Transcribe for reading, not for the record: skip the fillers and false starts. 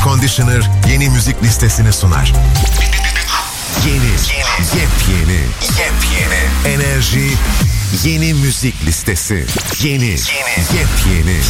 Conditioner yeni müzik listesini sunar. Yepyeni enerji, yeni müzik listesi. Yepyeni